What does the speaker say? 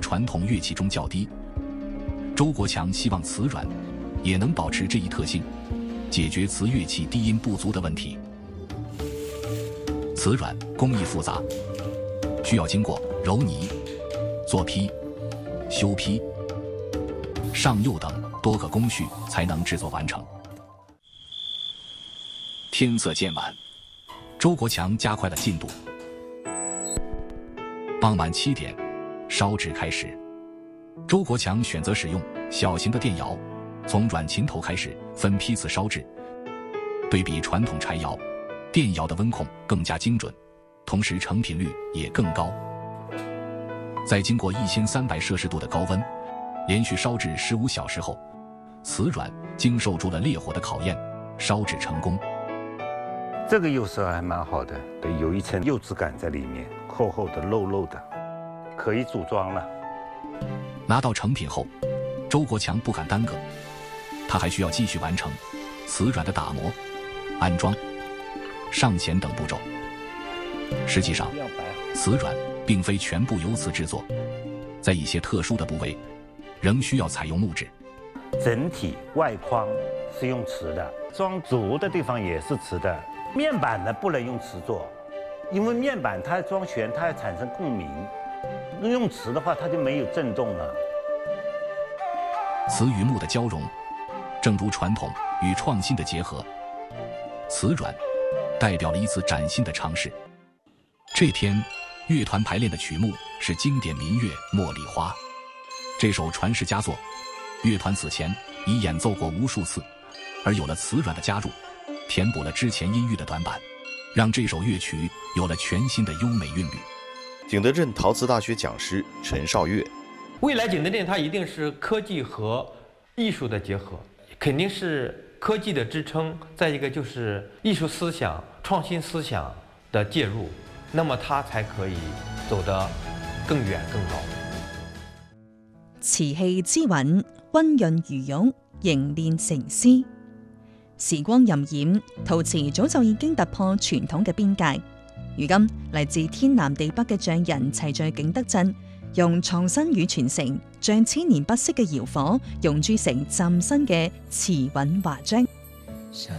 传统乐器中较低。周国强希望瓷软也能保持这一特性，解决瓷乐器低音不足的问题。瓷软工艺复杂，需要经过揉泥、做坯、修坯、上釉等多个工序才能制作完成。天色渐晚，周国强加快了进度。傍晚7点，烧制开始。周国强选择使用小型的电窑，从软琴头开始分批次烧制。对比传统柴窑，电窑的温控更加精准，同时成品率也更高。在经过1300摄氏度的高温，连续烧制15小时后，瓷软经受住了烈火的考验，烧制成功。 这个釉色还蛮好的，对，有一层釉质感在里面，厚厚的、肉肉的，可以组装了。 拿到成品后，周国强不敢耽搁，他还需要继续完成瓷软的打磨、安装、上弦等步骤。实际上，瓷软并非全部由瓷制作，在一些特殊的部位，仍需要采用木质。 整体外框是用瓷的，装足的地方也是瓷的。面板呢不能用瓷做，因为面板它装旋，它要产生共鸣。用瓷的话，它就没有震动了。 瓷与木的交融，正如传统与创新的结合，瓷软代表了一次崭新的尝试。这天，乐团排练的曲目是经典民乐《茉莉花》。这首传世佳作，乐团此前已演奏过无数次，而有了瓷软的加入，填补了之前音域的短板，让这首乐曲有了全新的优美韵律。 景德镇陶瓷大学讲师陈少月， 未来景德镇它一定是科技和艺术的结合，肯定是科技的支撑，再一个就是艺术思想、创新思想的介入，那么它才可以走得更远更高。 瓷器之韻，溫潤如玉，凝練成詩。時光荏苒，陶瓷早就已經突破傳統嘅邊界。如今嚟自天南地北嘅匠人齊聚景德鎮，用創新與傳承，將千年不息嘅窯火熔鑄成嶄新嘅瓷韻華章。 小